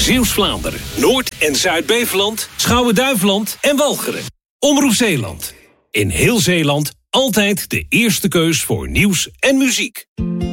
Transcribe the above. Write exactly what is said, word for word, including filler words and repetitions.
Zeeuws-Vlaanderen, Noord- en Zuid-Beveland, Schouwen-Duiveland en Walcheren. Omroep Zeeland. In heel Zeeland altijd de eerste keus voor nieuws en muziek.